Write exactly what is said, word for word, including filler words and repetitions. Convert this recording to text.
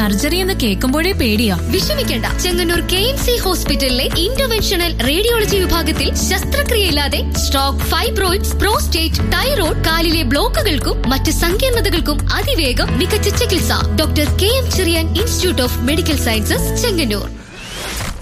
Surgery എന്ന് കേൾക്കുമ്പോഴേ പേടിയാ. വിഷമിക്കേണ്ട, ചെങ്ങന്നൂർ കെ എം സി ഹോസ്പിറ്റലിലെ ഇന്റർവെൻഷണൽ റേഡിയോളജി വിഭാഗത്തിൽ ശസ്ത്രക്രിയയില്ലാതെ സ്ട്രോക്ക്, ഫൈബ്രോയിഡ്സ്, പ്രോസ്റ്റേറ്റ്, തൈറോയ്ഡ്, കാലിലെ ബ്ലോക്കുകൾക്കും മറ്റ് സങ്കീർണതകൾക്കും അതിവേഗം മികച്ച ചികിത്സ. Doctor K M Cherian institute of medical sciences, Chengannur.